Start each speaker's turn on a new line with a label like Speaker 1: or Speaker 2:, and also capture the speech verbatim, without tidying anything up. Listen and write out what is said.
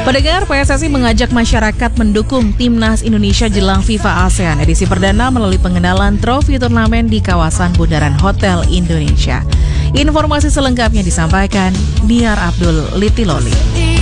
Speaker 1: Pendengar, P S S I mengajak masyarakat mendukung Timnas Indonesia jelang FIFA ASEAN edisi perdana melalui pengenalan trofi turnamen di kawasan Bundaran Hotel Indonesia. Informasi selengkapnya disampaikan Niar Abdul Litiloli.